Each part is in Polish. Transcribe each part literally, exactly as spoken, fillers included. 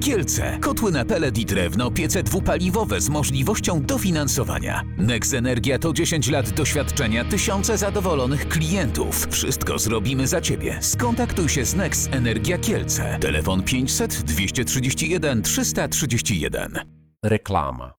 Kielce. Kotły na pelet i drewno, piece dwupaliwowe z możliwością dofinansowania. Nex Energia to dziesięć lat doświadczenia, tysiące zadowolonych klientów. Wszystko zrobimy za Ciebie. Skontaktuj się z Nex Energia Kielce. Telefon pięćset dwieście trzydzieści jeden trzysta trzydzieści jeden. Reklama.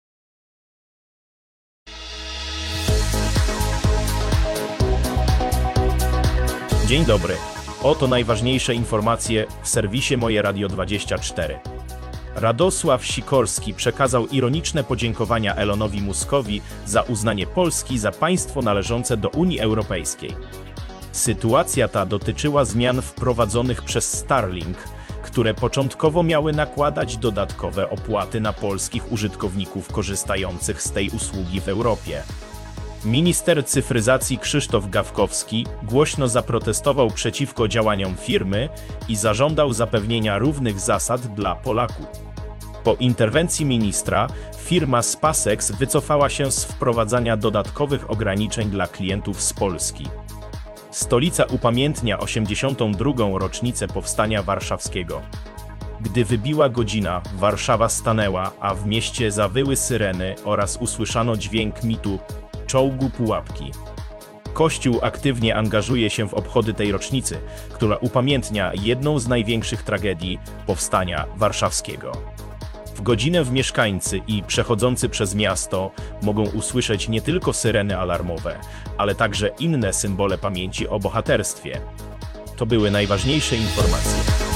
Dzień dobry. Oto najważniejsze informacje w serwisie Moje Radio dwadzieścia cztery. Radosław Sikorski przekazał ironiczne podziękowania Elonowi Muskowi za uznanie Polski za państwo należące do Unii Europejskiej. Sytuacja ta dotyczyła zmian wprowadzonych przez Starlink, które początkowo miały nakładać dodatkowe opłaty na polskich użytkowników korzystających z tej usługi w Europie. Minister cyfryzacji Krzysztof Gawkowski głośno zaprotestował przeciwko działaniom firmy i zażądał zapewnienia równych zasad dla Polaków. Po interwencji ministra firma Spacex wycofała się z wprowadzania dodatkowych ograniczeń dla klientów z Polski. Stolica upamiętnia osiemdziesiątą drugą rocznicę Powstania Warszawskiego. Gdy wybiła godzina, Warszawa stanęła, a w mieście zawyły syreny oraz usłyszano dźwięk mitu czołgu Pułapki. Kościół aktywnie angażuje się w obchody tej rocznicy, która upamiętnia jedną z największych tragedii Powstania Warszawskiego. W godzinę w mieszkańcy i przechodzący przez miasto mogą usłyszeć nie tylko syreny alarmowe, ale także inne symbole pamięci o bohaterstwie. To były najważniejsze informacje.